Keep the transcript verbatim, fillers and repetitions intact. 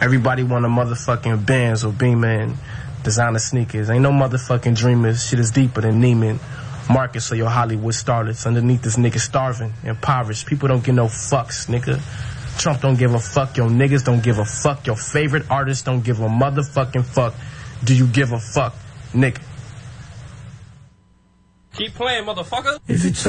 Everybody want a motherfucking Benz or Beamer and designer sneakers. Ain't no motherfucking dreamers. Shit is deeper than Neiman Marcus or your Hollywood starlets. Underneath this nigga starving, impoverished. People don't give no fucks, nigga. Trump don't give a fuck. Your niggas don't give a fuck. Your favorite artists don't give a motherfucking fuck. Do you give a fuck, nigga? Keep playing, motherfucker. If it's